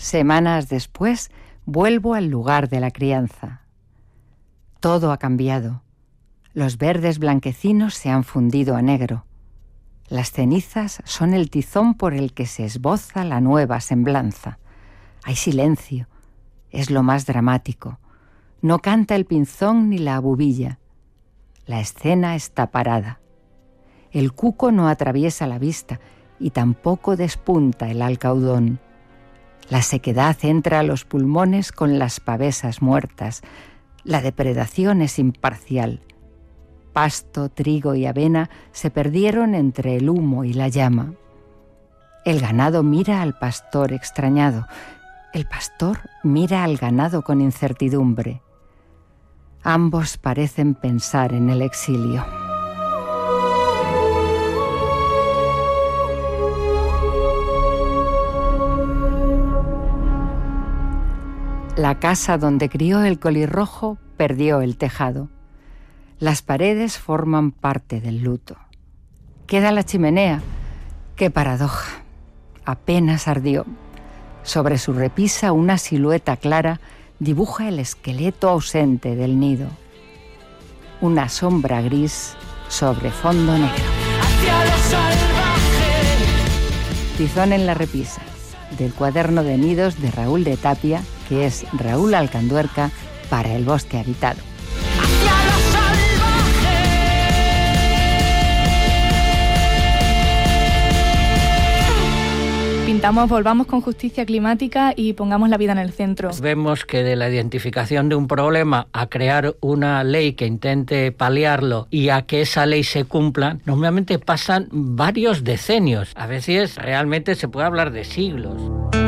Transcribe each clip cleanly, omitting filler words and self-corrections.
Semanas después, vuelvo al lugar de la crianza. Todo ha cambiado. Los verdes blanquecinos se han fundido a negro. Las cenizas son el tizón por el que se esboza la nueva semblanza. Hay silencio. Es lo más dramático. No canta el pinzón ni la abubilla. La escena está parada. El cuco no atraviesa la vista y tampoco despunta el alcaudón. La sequedad entra a los pulmones con las pavesas muertas. La depredación es imparcial. Pasto, trigo y avena se perdieron entre el humo y la llama. El ganado mira al pastor extrañado. El pastor mira al ganado con incertidumbre. Ambos parecen pensar en el exilio. La casa donde crió el colirrojo perdió el tejado. Las paredes forman parte del luto. Queda la chimenea. ¡Qué paradoja! Apenas ardió. Sobre su repisa una silueta clara dibuja el esqueleto ausente del nido. Una sombra gris sobre fondo negro. Hacia los salvajes. Tizón en la repisa, del cuaderno de nidos de Raúl de Tapia, que es Raúl Alcanduerca para El Bosque Habitado. Volvamos con justicia climática y pongamos la vida en el centro. Vemos que de la identificación de un problema a crear una ley que intente paliarlo y a que esa ley se cumpla, normalmente pasan varios decenios. A veces realmente se puede hablar de siglos.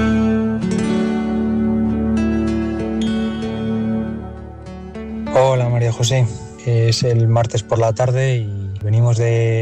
Hola María José, es el martes por la tarde y venimos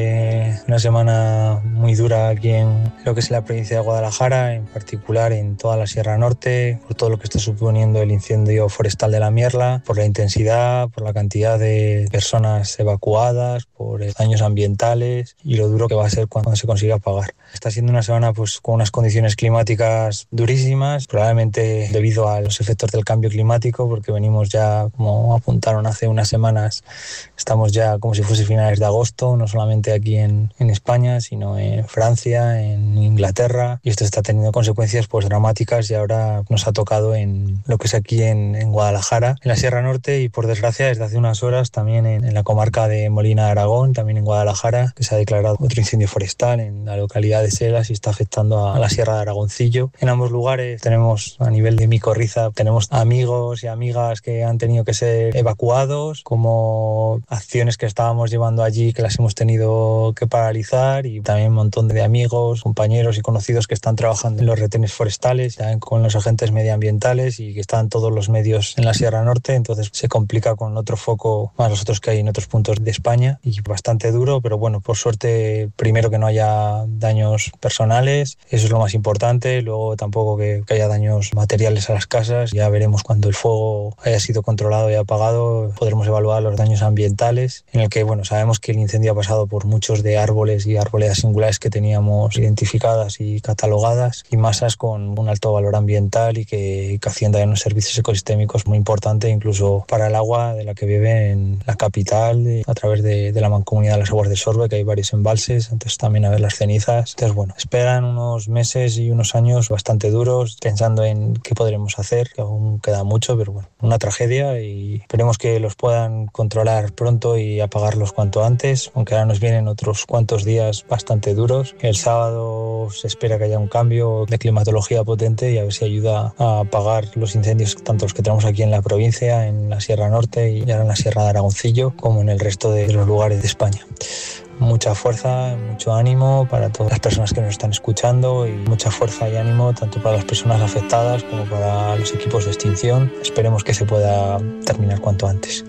de una semana muy dura aquí en lo que es la provincia de Guadalajara, en particular en toda la Sierra Norte, por todo lo que está suponiendo el incendio forestal de la Mierla, por la intensidad, por la cantidad de personas evacuadas, por daños ambientales y lo duro que va a ser cuando se consiga apagar. Está siendo una semana pues con unas condiciones climáticas durísimas, probablemente debido a los efectos del cambio climático, porque venimos ya, como apuntaron hace unas semanas, estamos ya como si fuese finales de agosto, no solamente aquí en España, sino en Francia, en Inglaterra, y esto está teniendo consecuencias pues dramáticas y ahora nos ha tocado en lo que es aquí en Guadalajara, en la Sierra Norte, y por desgracia desde hace unas horas también en la comarca de Molina de Aragón, también en Guadalajara, que se ha declarado otro incendio forestal en la localidad de Selas y está afectando a la Sierra de Aragoncillo. En ambos lugares tenemos, a nivel de Micorriza, tenemos amigos y amigas que han tenido que ser evacuados, como acciones que estábamos llevando allí que las hemos tenido que paralizar, y también un montón de amigos, compañeros y conocidos que están trabajando en los retenes forestales, también con los agentes medioambientales, y que están todos los medios en la Sierra Norte, entonces se complica con otro foco más los otros que hay en otros puntos de España, y bastante duro, pero bueno, por suerte, primero que no haya daños personales, eso es lo más importante, luego tampoco que haya daños materiales a las casas. Ya veremos cuando el fuego haya sido controlado y apagado, podremos evaluar los daños ambientales, en el que bueno, sabemos que el incendio ha pasado por muchos de árboles y arboledas singulares que teníamos identificadas y catalogadas, y masas con un alto valor ambiental y que Hacienda en unos servicios ecosistémicos muy importante, incluso para el agua de la que bebe en la capital, a través de la Mancomunidad de las Aguas de Sorbe, que hay varios embalses, entonces también a ver las cenizas. Entonces bueno, esperan unos meses y unos años bastante duros, pensando en qué podremos hacer, que aún queda mucho, pero bueno, una tragedia, y esperemos que los puedan controlar pronto y apagarlos cuanto antes, aunque ahora nos vienen otros cuantos días bastante duros. El sábado se espera que haya un cambio de climatología potente y a ver si ayuda a apagar los incendios, tanto los que tenemos aquí en la provincia, en la Sierra Norte y ahora en la Sierra de Aragoncillo, como en el resto de los lugares de España. Mucha fuerza, mucho ánimo para todas las personas que nos están escuchando, y mucha fuerza y ánimo tanto para las personas afectadas como para los equipos de extinción. Esperemos que se pueda terminar cuanto antes.